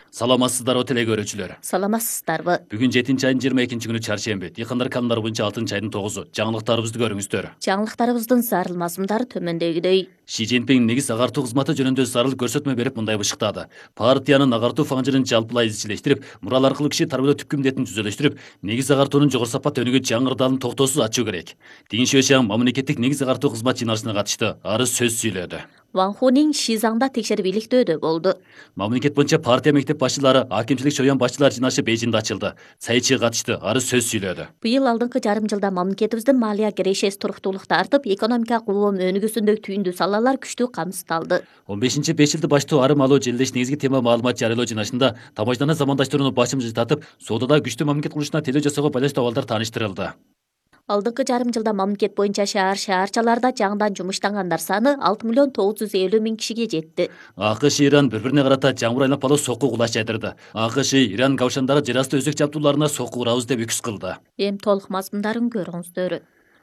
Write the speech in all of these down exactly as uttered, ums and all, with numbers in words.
Саламатсыздарбы теле көрүүчүлөр. Саламатсыздарбы. Бүгүн жетинчи айдын жыйырма экинчи күнү чаршемби. Дыйкандар каналдары боюнча алтынчы айдын тогузу. Жаңылыктарыбызды көрүңүздөр. Жаңылыктарыбыздын зарыл мазмундары төмөндөгүдөй. Ши Цзиньпин негиз агартуу кызматы жөнүндө зарыл көрсөтмө берип мындай бышыктады. Партиянын агартуу фаңжырын жалпылай изчилештирип, мурал аркылуу киши тарбиялоо түпкү милдетин түзөлөштүрүп, негиз агартуунун жогору сапат өнүгүү жаңы ырдалын токтоосуз ачуу керек. Дин Шуэшян мамлекеттик негиз агартуу кызмат жыйналышына катышты. Ары сөз сүйлөдү. Ван Хунин Шизаңда текшерип иликтөөдө болду. Мамлекет боюнча партия мектеп башчылары, акимчилик чоюн башчылар жыйналышы Бейжиңде ачылды. Цайчи катышты. Ары сөз сүйлөдү. Быйыл алдыңкы жарым жылда мамлекетибиздин малия кирешеси туруктуулукта артып, экономикалык улам өнүгүүсүндө түйүндүү салалар күчтүү камсыздалды. он бешинчи беш жылды баштоо арым алуу желилеш негизги тема маалымат жарыялоо жыйналышында тамашаны замандаштырууну башым жылтатып, соодада күчтүү мамлекет курулушуна телөө жасоого байланыштуу абалдар тааныштырылды. Алдыңкы жарым жылда мамлекет боюнча шаар шаарчаларда жаңыдан жумуштангандар саны алты миллион тогуз жүз элүү миң кишиге жетти. АКШ Иран бири-бирине карата жаңбыр айланпалуу сокку кулаш жайдырды. АКШ Иран Кавшандагы жер асты өзөк жабдууларына сокку урабыз деп үкүс кылды. Эми толук мазмундарын көрүңүздөр.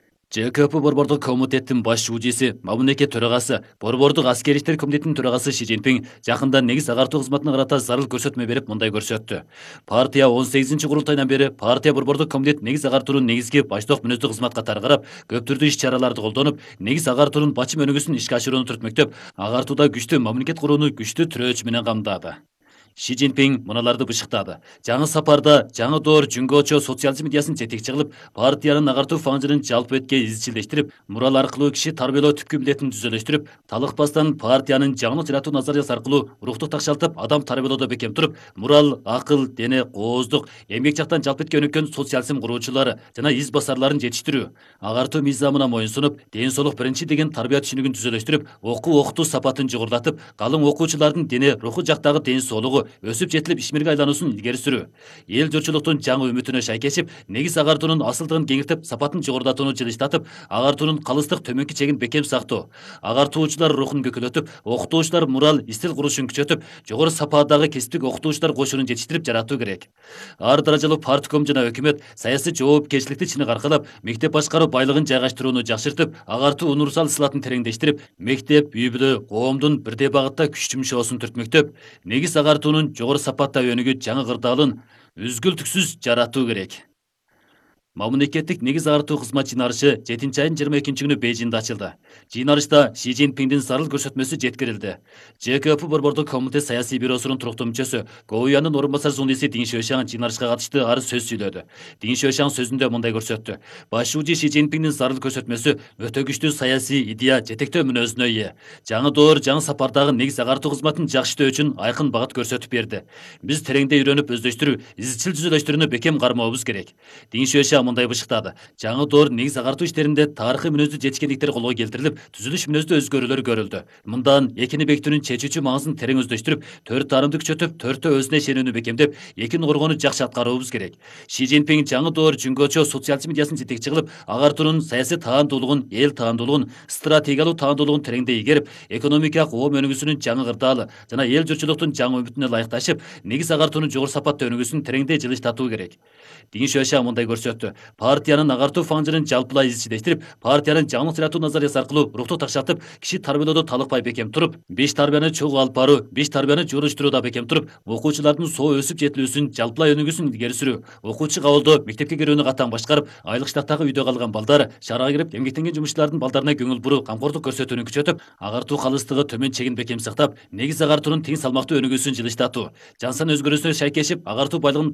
ЖКП Борбордук комитеттин баш шуучиси, мамлекет төрагасы, Борбордук аскери иштер комитетинин төрагасы Ши Цзиньпин жакында негиз агартуу кызматына карата зарыл көрсөтмө берип мындай көрсөттү. Партия он сегизинчи курултайынан бери партия Борбордук комитет негиз агартуунун негизги баштоок мүнөздүү кызмат катары карап, көп түрдүү иш-чараларды колдонуп, негиз агартуунун бачым өнүгүүсүн ишке ашырууну түртмөктөп, агартууда күчтүү мамлекет курууну күчтүү тирөөчү менен камдады. Ши Цзиньпин мыналарды бышыктады. Жаңы сапарда жаңы доор жүнгөчө социализм идеясын жетекчи кылып, партиянын агартуу фаңжырын жалпы бетке изчилештирип, мурал аркылуу киши тарбиялоо түпкү милдетин түзөлөштүрүп, талыкпастан партиянын жаңылык жаратуу назариясы аркылуу руктук такшалтып, адам тарбиялоодо бекем туруп, мурал, акыл, дене, кооздук, эмгек жактан жалпы бетке өнүккөн социализм куруучулары жана из басарларын жетиштирүү, агартуу мыйзамына моюнсунуп, ден соолук биринчи деген тарбия түшүнүгүн түзөлөштүрүп, окуу окутуу сапатын жогорулатып, калың окуучулардын дене, руху жактагы ден соолугу өсүп жетилип ишмерге айлануусун илгери сүрүү, эл журтчулуктун жаңы үмүтүнө шайкешип, негиз агартуунун асылдыгын кеңиртип, сапатын жогорулатууну жылыштатып, агартуунун калыстык төмөнкү чегин бекем сактоо, агартуучулар рухун көкөлөтүп, окутуучулар мурал истил курушун күчөтүп, жогору сападагы кесиптик окутуучулар кошунун жетиштирип жаратуу керек. Ар даражалуу партком жана өкмөт саясий жоопкерчиликти чыныгы аркалап, мектеп башкаруу байлыгын жайгаштырууну жакшыртып, агартуу универсал сылатын тереңдештирип, мектеп, үй бүлө, коомдун бирдей багытта күч жумшоосун түртмөктөп, негиз агартуунун жогору сапатта өнүгүү жаңы кырдаалын үзгүлтүксүз жаратуу керек. Мамлекеттик негиз агартуу кызмат жыйналышы жетинчи айдын жыйырма экинчи күнү Бейжиңде ачылды. Жыйналышта Ши Цзиньпиндин зарыл көрсөтмөсү жеткирилди. ЖКП Борбордук комитет саясий бюросунун туруктуу мүчөсү, Гоуянын орун басар журналисти Дин Шуэшян жыйналышка катышты, ары сөз сүйлөдү. Дин Шуэшян сөзүндө мындай көрсөттү. Баш шуучу Ши Цзиньпиндин зарыл көрсөтмөсү өтө күчтүү саясий идея жетектөө мүнөзүнө ээ. Жаңы доор, жаңы сапардагы негиз агартуу кызматын жакшыртуу үчүн айкын багыт көрсөтүп берди. Биз тереңдей үйрөнүп өздөштүрүү, изчил түзөлөштүрүүнү бекем кармообуз керек. Дин Шуэшян мындай бышыктады. Жаңы доор негиз агартуу иштеринде тарыхый мүнөздүү жетишкендиктер колго келтирилип, түзүлүш мүнөздүү өзгөрүүлөр көрүлдү. Мындан экини бекитүүнүн чечүүчү маңызын терең өздөштүрүп, төрт тарымды күчөтүп, төртөө өзүнө ишенүүнү бекемдеп, экин коргоону жакшы аткаруубуз керек. Ши Цзиньпин жаңы доор жүнгөчө социализм идеясын жетекчи кылып, агартуунун саясий таандуулугун, эл таандуулугун, стратегиялуу таандуулугун тереңдей игерип, экономикалык оом өнүгүүсүнүн жаңы кырдаалы жана эл журтчулуктун жаңы үмүтүнө ылайыкташып, негиз агартуунун жогору сапатта өнүгүүсүн тереңдей жылыштатуу керек. Дин Шуэшян мындай көрсөттү. Партиянын агартуу фаңжырын жалпылай изчилештирип, партиянын жаңылык жаратуу назариясы аркылуу руктук такшалтып, киши тарбиялоодо талыкпай бекем туруп, беш тарбияны чогуу алып баруу, беш тарбияны жууруштурууда бекем туруп, окуучулардын соо өсүп жетилүүсүн, жалпылай өнүгүүсүн илгери сүрүү, окуучу кабылдоо, мектепке кирүүнү катаң башкарып, айлык штаттагы үйдө калган балдар, шаарга кирип эмгектенген жумушчулардын балдарына көңүл буруу, камкордук көрсөтүүнү күчөтүп, агартуу калыстыгы төмөн чегин бекем сактап, негиз агартуунун тең салмактуу өнүгүүсүн жылыштатуу, жан саны өзгөрүүсүнө шайкешип, агартуу байлыгын